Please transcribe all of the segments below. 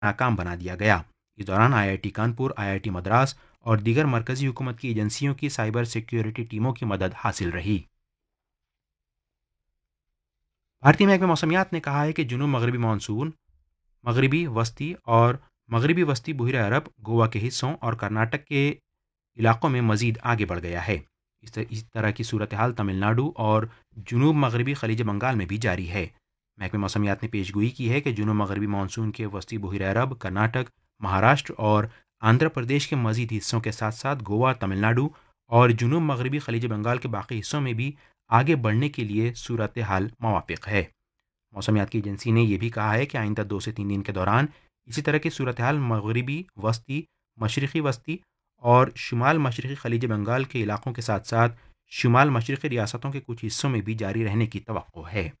नाकाम बना दिया गया। इस दौरान IIT कानपुर, IIT मद्रास और दीगर मरकजी हुकूमत की एजेंसियों की साइबर सिक्योरिटी टीमों की मदद हासिल रही। भारतीय महकमे मौसमियात ने कहा है कि जुनूब मगरबी मानसून मगरबी वस्ती और मगरबी वस्ती बहिर अरब, गोवा के हिस्सों और कर्नाटक के इलाकों में मजीद आगे बढ़ गया है। इस तरह की सूरत हाल तमिलनाडु और जुनूब मगरबी खलीज बंगाल में भी जारी है। महकमे मौसमियात ने पेशगोई की है कि जुनूब मगरबी मानसून के वस्ती बहिर अरब, कर्नाटक, महाराष्ट्र और आंध्र प्रदेश के मजीद हिस्सों के साथ साथ गोवा, तमिलनाडु और जुनूब मगरबी खलीज बंगाल के बाकी हिस्सों में भी आगे बढ़ने के लिए सूरत हाल मवाफिक है। मौसमियात की एजेंसी ने यह भी कहा है कि आइंदा 2 से 3 दिन के दौरान इसी तरह की सूरत हाल मगरबी वस्ती, मशरक़ी वस्ती और शुमाल मशरक़ी खलीज बंगाल के इलाकों के साथ साथ शुमाल मशरक़ी रियासतों के कुछ हिस्सों में भी जारी रहने की तवक्को है।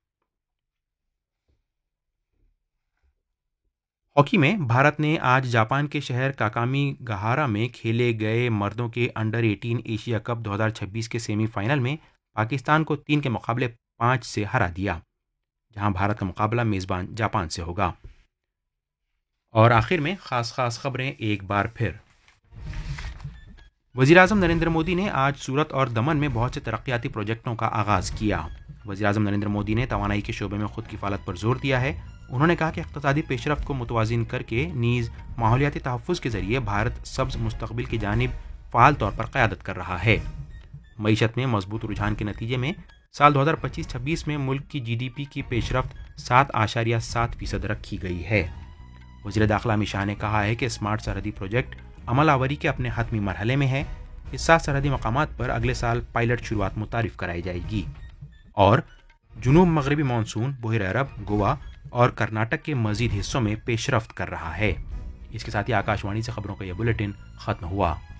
हॉकी में भारत ने आज जापान के शहर काकामीगाहारा में खेले गए मर्दों के अंडर 18 एशिया कप 2026 के सेमीफाइनल में पाकिस्तान को 3 के मुकाबले 5 से हरा दिया, जहां भारत का मुकाबला मेज़बान जापान से होगा। और आखिर में खास खबरें एक बार फिर। वज़ीर-ए-आज़म नरेंद्र मोदी ने आज सूरत और दमन में बहुत से तरक्याती प्रोजेक्टों का आगाज़ किया। वज़ीर-ए-आज़म नरेंद्र मोदी ने तवानाई के शोबे में खुद किफ़ालत पर जोर दिया है। उन्होंने कहा कि इक़्तिसादी पेशरफ्त को मुतवाज़िन करके नीज़ माहौलियाती तहफ़्फ़ुज़ के ज़रिए भारत सब्ज़ मुस्तक़बिल की जानिब फ़ाल तौर पर क़यादत कर रहा है। मईशत में मजबूत रुझान के नतीजे में साल 2025-26 में मुल्क की GDP की पेशरफ्त 7.7% रखी गई है। वज़ीर दाखिला अमित शाह ने कहा है कि स्मार्ट सरहदी प्रोजेक्ट अमल आवरी के अपने हतमी मरहले में है। इस 7 सरहदी मकामात पर अगले साल पायलट शुरुआत मुतारिफ कराई जाएगी। और जुनूब मगरबी मानसून बहिर अरब, गोवा और कर्नाटक के मजीद हिस्सों में पेशरफ्त कर रहा है। इसके साथ ही आकाशवाणी से खबरों का यह बुलेटिन ख़त्म हुआ।